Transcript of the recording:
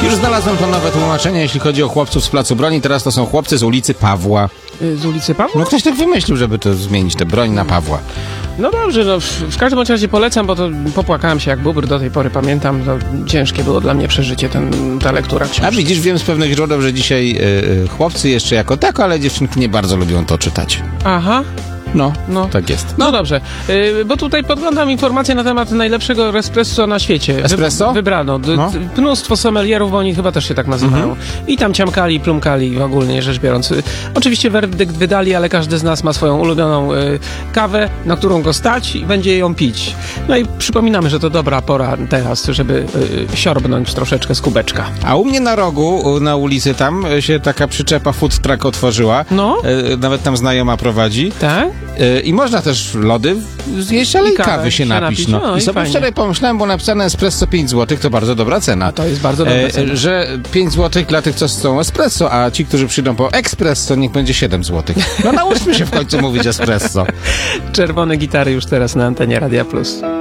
Już znalazłem to nowe tłumaczenie, jeśli chodzi o chłopców z Placu Broni. Teraz to są chłopcy z ulicy Pawła. Z ulicy Pawła? No ktoś tak wymyślił, żeby to zmienić, tę broń na Pawła. No dobrze, no w każdym razie polecam, bo to popłakałem się jak bubr, do tej pory pamiętam, to ciężkie było dla mnie przeżycie ta lektura książki. A widzisz, wiem z pewnych źródeł, że dzisiaj chłopcy jeszcze jako tako, ale dziewczynki nie bardzo lubią to czytać. Aha. No, tak jest. No dobrze, bo tutaj podglądam informacje na temat najlepszego espresso na świecie. Espresso? Wybrano. Mnóstwo sommelierów, bo oni chyba też się tak nazywają. I tam ciamkali, plumkali, ogólnie rzecz biorąc. Oczywiście werdykt wydali, ale każdy z nas ma swoją ulubioną kawę, na którą go stać i będzie ją pić. No i przypominamy, że to dobra pora teraz, żeby siorbnąć troszeczkę z kubeczka. A u mnie na rogu, na ulicy tam się taka przyczepa food truck otworzyła. No. Nawet tam znajoma prowadzi. Tak? I można też lody zjeść, ale i kawy się napić. No. I sobie fajnie. wczoraj pomyślałem, bo napisane espresso 5 zł, to bardzo dobra cena. To jest bardzo dobra cena. Że 5 zł dla tych, co chcą espresso, a ci, którzy przyjdą po ekspresso, niech będzie 7 zł. No nauczmy się w końcu mówić espresso. Czerwone gitary już teraz na antenie Radia Plus.